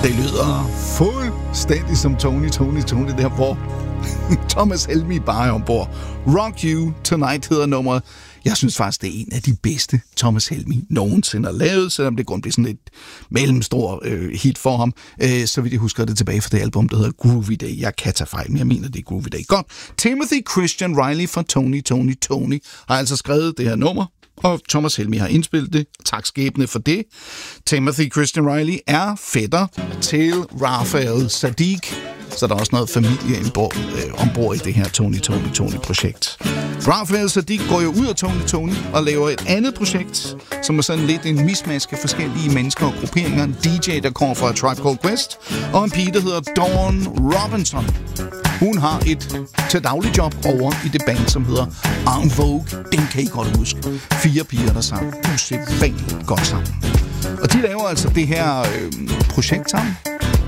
Det lyder fuldstændig som Tony, der hvor Thomas Helmig bare er ombord. Rock You Tonight hedder nummeret. Jeg synes faktisk, det er en af de bedste Thomas Helmig nogensinde har lavet, selvom det kun bliver sådan et mellemstor hit for ham. Så vidt jeg husker det tilbage fra det album, der hedder Groovy Day. Jeg kan tage fejl, men jeg mener, det er Groovy Day. Godt. Timothy Christian Riley fra Tony har altså skrevet det her nummer, og Thomas Helmig har indspillet det. Tak skæbne for det. Timothy Christian Riley er fætter til Raphael Saadiq, så der er også noget familie ombord i det her Tony-projekt. Raphael Saadiq går jo ud af Tony og laver et andet projekt, som er sådan lidt en mismask af forskellige mennesker og grupperinger. En DJ, der kommer fra Tribe Called Quest, og en pige, der hedder Dawn Robinson. Hun har et til daglig job over i det band, som hedder En Vogue. Den kan I godt huske. 4 piger, der sang usædvanligt godt sammen. Og de laver altså det her projekt sammen.